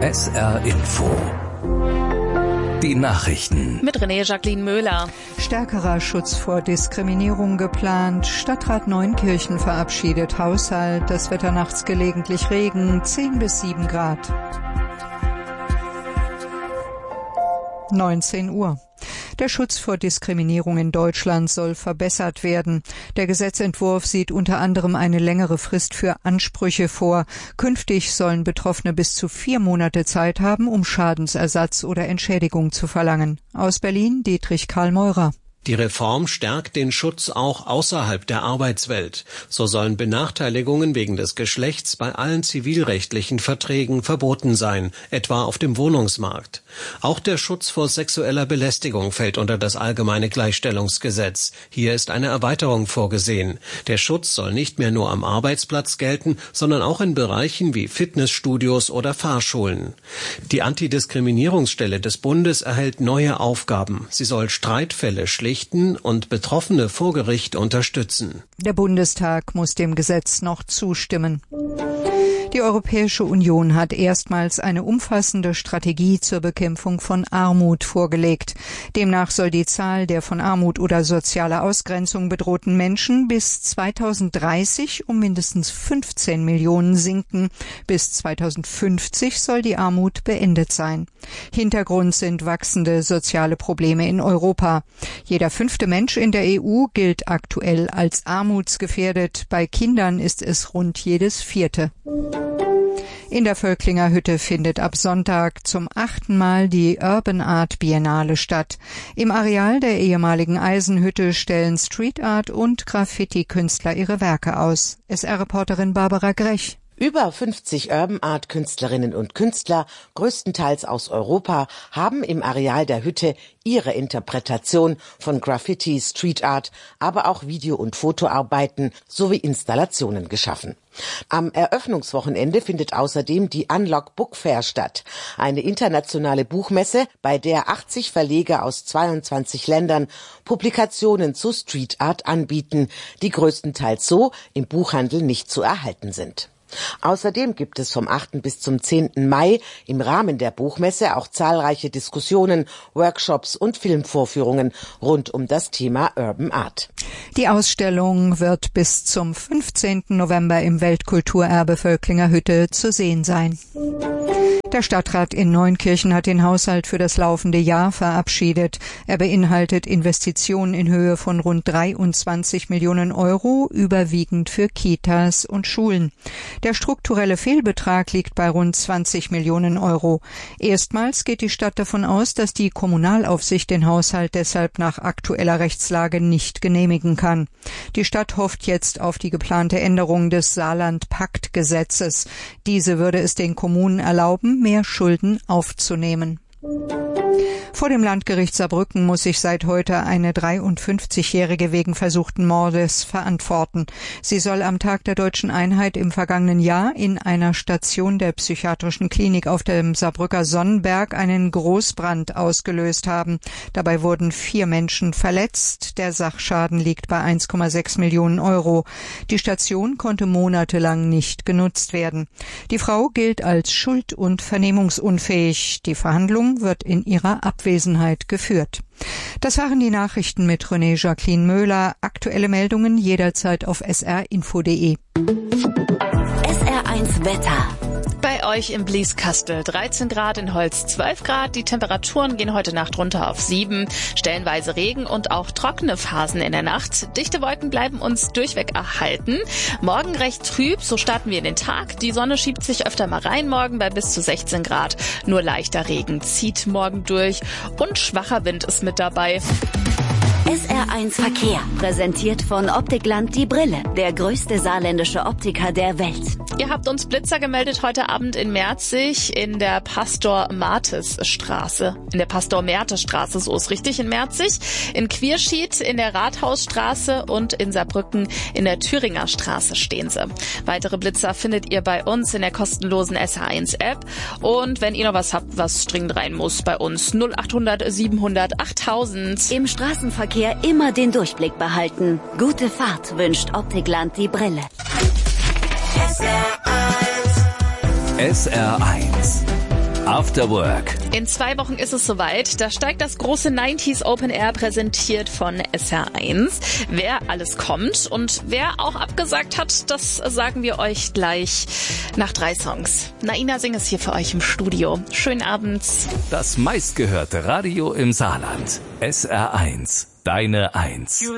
SR Info. Die Nachrichten. Mit René-Jacqueline Möhler. Stärkerer Schutz vor Diskriminierung geplant. Stadtrat Neunkirchen verabschiedet Haushalt. Das Wetter nachts gelegentlich Regen. 10 bis 7 Grad. 19 Uhr. Der Schutz vor Diskriminierung in Deutschland soll verbessert werden. Der Gesetzentwurf sieht unter anderem eine längere Frist für Ansprüche vor. Künftig sollen Betroffene bis zu 4 Monate Zeit haben, um Schadensersatz oder Entschädigung zu verlangen. Aus Berlin Dietrich Karl Meurer. Die Reform stärkt den Schutz auch außerhalb der Arbeitswelt. So sollen Benachteiligungen wegen des Geschlechts bei allen zivilrechtlichen Verträgen verboten sein, etwa auf dem Wohnungsmarkt. Auch der Schutz vor sexueller Belästigung fällt unter das Allgemeine Gleichstellungsgesetz. Hier ist eine Erweiterung vorgesehen. Der Schutz soll nicht mehr nur am Arbeitsplatz gelten, sondern auch in Bereichen wie Fitnessstudios oder Fahrschulen. Die Antidiskriminierungsstelle des Bundes erhält neue Aufgaben. Sie soll Streitfälle schlichten und Betroffene vor Gericht unterstützen. Der Bundestag muss dem Gesetz noch zustimmen. Die Europäische Union hat erstmals eine umfassende Strategie zur Bekämpfung von Armut vorgelegt. Demnach soll die Zahl der von Armut oder sozialer Ausgrenzung bedrohten Menschen bis 2030 um mindestens 15 Millionen sinken. Bis 2050 soll die Armut beendet sein. Hintergrund sind wachsende soziale Probleme in Europa. Jeder 5. Mensch in der EU gilt aktuell als armutsgefährdet. Bei Kindern ist es rund jedes 4. In der Völklinger Hütte findet ab Sonntag zum 8. Mal die Urban Art Biennale statt. Im Areal der ehemaligen Eisenhütte stellen Street Art und Graffiti-Künstler ihre Werke aus. SR-Reporterin Barbara Grech. Über 50 Urban Art Künstlerinnen und Künstler, größtenteils aus Europa, haben im Areal der Hütte ihre Interpretation von Graffiti, Street Art, aber auch Video- und Fotoarbeiten sowie Installationen geschaffen. Am Eröffnungswochenende findet außerdem die Unlock Book Fair statt, eine internationale Buchmesse, bei der 80 Verleger aus 22 Ländern Publikationen zu Street Art anbieten, die größtenteils so im Buchhandel nicht zu erhalten sind. Außerdem gibt es vom 8. bis zum 10. Mai im Rahmen der Buchmesse auch zahlreiche Diskussionen, Workshops und Filmvorführungen rund um das Thema Urban Art. Die Ausstellung wird bis zum 15. November im Weltkulturerbe Völklinger Hütte zu sehen sein. Der Stadtrat in Neunkirchen hat den Haushalt für das laufende Jahr verabschiedet. Er beinhaltet Investitionen in Höhe von rund 23 Millionen Euro, überwiegend für Kitas und Schulen. Der strukturelle Fehlbetrag liegt bei rund 20 Millionen Euro. Erstmals geht die Stadt davon aus, dass die Kommunalaufsicht den Haushalt deshalb nach aktueller Rechtslage nicht genehmigen kann. Die Stadt hofft jetzt auf die geplante Änderung des Saarland-Pakt-Gesetzes. Diese würde es den Kommunen erlauben, mehr Schulden aufzunehmen. Vor dem Landgericht Saarbrücken muss sich seit heute eine 53-Jährige wegen versuchten Mordes verantworten. Sie soll am Tag der Deutschen Einheit im vergangenen Jahr in einer Station der psychiatrischen Klinik auf dem Saarbrücker Sonnenberg einen Großbrand ausgelöst haben. Dabei wurden 4 Menschen verletzt. Der Sachschaden liegt bei 1,6 Millionen Euro. Die Station konnte monatelang nicht genutzt werden. Die Frau gilt als schuld- und vernehmungsunfähig. Die Verhandlung wird in ihrer Abwesenheit geführt. Das waren die Nachrichten mit René-Jacqueline Möhler. Aktuelle Meldungen jederzeit auf srinfo.de. SR1 Wetter. Bei euch im Blieskastel 13 Grad, in Holz 12 Grad. Die Temperaturen gehen heute Nacht runter auf 7. Stellenweise Regen und auch trockene Phasen in der Nacht. Dichte Wolken bleiben uns durchweg erhalten. Morgen recht trüb, so starten wir in den Tag. Die Sonne schiebt sich öfter mal rein morgen bei bis zu 16 Grad. Nur leichter Regen zieht morgen durch und schwacher Wind ist mit dabei. SR1 Verkehr, präsentiert von Optikland die Brille, der größte saarländische Optiker der Welt. Ihr habt uns Blitzer gemeldet heute Abend in Merzig in der Pastor-Martes-Straße. In der Pastor-Mertes-Straße, so ist richtig, in Merzig. In Quierschied in der Rathausstraße und in Saarbrücken in der Thüringer Straße stehen sie. Weitere Blitzer findet ihr bei uns in der kostenlosen SR1-App. Und wenn ihr noch was habt, was dringend rein muss, bei uns 0800 700 8000. Im Straßenverkehr immer den Durchblick behalten. Gute Fahrt wünscht Optikland die Brille. SR1 After Work. In 2 Wochen ist es soweit. Da steigt das große 90s Open Air, präsentiert von SR1. Wer alles kommt und wer auch abgesagt hat, das sagen wir euch gleich nach 3 Songs. Naina Singh ist hier für euch im Studio. Schönen Abend. Das meistgehörte Radio im Saarland. SR1. Deine 1.